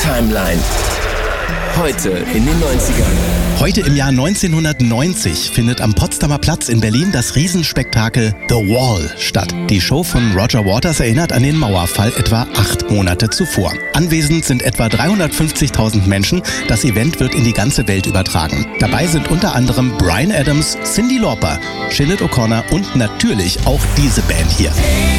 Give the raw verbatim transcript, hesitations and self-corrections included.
Timeline. Heute in den neunzigern. Heute im Jahr neunzehnhundertneunzig findet am Potsdamer Platz in Berlin das Riesenspektakel The Wall statt. Die Show von Roger Waters erinnert an den Mauerfall etwa acht Monate zuvor. Anwesend sind etwa dreihundertfünfzigtausend Menschen. Das Event wird in die ganze Welt übertragen. Dabei sind unter anderem Bryan Adams, Cyndi Lauper, Sinead O'Connor und natürlich auch diese Band hier.